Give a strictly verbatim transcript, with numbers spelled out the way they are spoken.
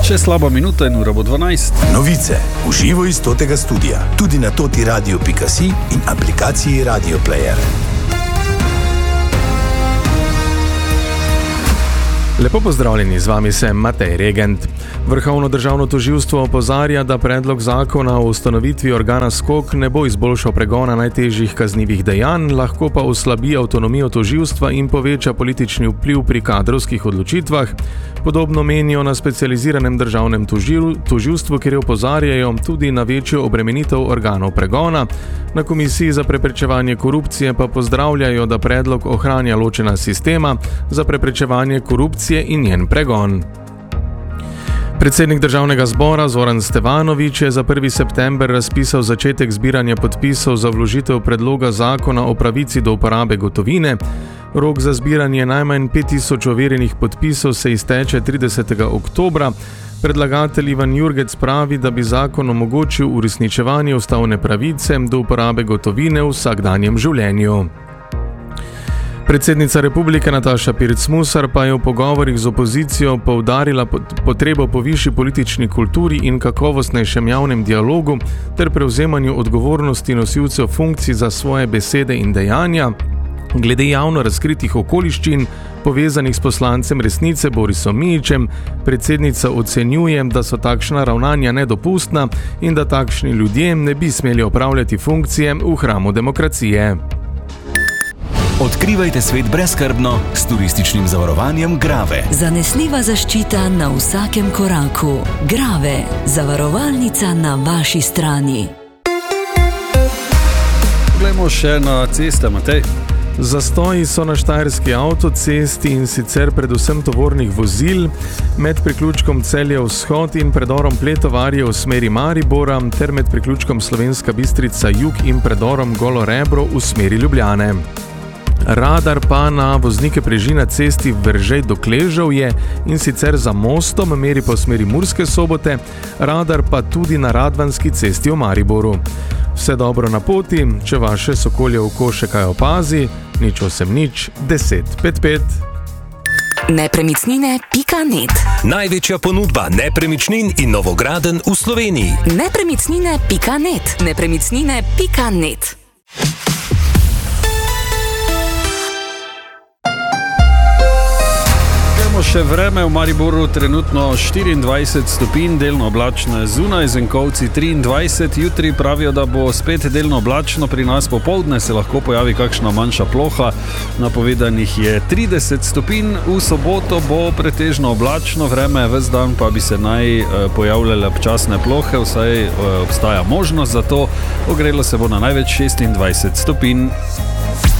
Še slaba minuta in ura bo dvanajst. Novice v živo iz totega studia, tudi na toti radio pika si in aplikaciji Radio Player. Lepo pozdravljeni, z vami sem Matej Regent. Vrhovno državno tožilstvo opozarja, da predlog zakona o ustanovitvi organa Skok ne bo izboljšal pregona najtežjih kaznivih dejanj, lahko pa oslabi avtonomijo tožilstva in poveča politični vpliv pri kadrovskih odločitvah. Podobno menijo na specializiranem državnem tožil, tožilstvu, kjer opozarjajo tudi na večjo obremenitev organov pregona. Na Komisiji za preprečevanje korupcije pa pozdravljajo, da predlog ohranja ločena sistema za preprečevanje korupcije in njen pregon. Predsednik državnega zbora Zoran Stevanović je za prvi september razpisal začetek zbiranja podpisov za vložitev predloga zakona o pravici do uporabe gotovine. Rok za zbiranje najmanj pet tisoč overjenih podpisov se izteče tridesetega oktobra. Predlagatelj Ivan Jurgec pravi, da bi zakon omogočil uresničevanje ustavne pravice do uporabe gotovine v vsakdanjem življenju. Predsednica republike Nataša Pirc Musar pa je v pogovorih z opozicijo poudarila potrebo po višji politični kulturi in kakovostnejšem javnem dialogu ter prevzemanju odgovornosti nosilcev funkcij za svoje besede in dejanja. Glede javno razkritih okoliščin, povezanih s poslancem Resnice Borisom Mijićem, predsednica ocenjuje, da so takšna ravnanja nedopustna in da takšni ljudje ne bi smeli opravljati funkcije v hramu demokracije. Odkrivajte svet brezskrbno s turističnim zavarovanjem Grave. Zanesljiva zaščita na vsakem koraku. Grave, zavarovalnica na vaši strani. Poglejmo še na ceste, Matej. Zastoji so na štajerski avtocesti in sicer predvsem tovornih vozil med priključkom Celje vzhod in predorom Pletovarje v smeri Maribora ter med priključkom Slovenska Bistrica jug in predorom Golo Rebro v smeri Ljubljane. Radar pa na voznike preži na cesti Veržej do Kleževje in sicer za mostom meri po smeri Murske Sobote, radar pa tudi na Radvanski cesti v Mariboru. Vse dobro na poti, če vaše sokolje oko še kaj opazi, nič osem nič, deset pet pet. Nepremičnine pika net. Največja ponudba nepremičnin in novogradenj v Sloveniji. Nepremičnine pika net. Nepremičnine pika net. Še vreme v Mariboru, trenutno štiriindvajset stopinj, delno oblačno zunaj, Zenkovci triindvajset, jutri pravijo, da bo spet delno oblačno, pri nas popoldne se lahko pojavi kakšna manjša ploha, napovedanih je trideset stopinj, v soboto bo pretežno oblačno vreme, ves dan pa bi se naj pojavljale občasne plohe, vsaj obstaja možnost za to, ogrelo se bo na največ šestindvajset stopinj.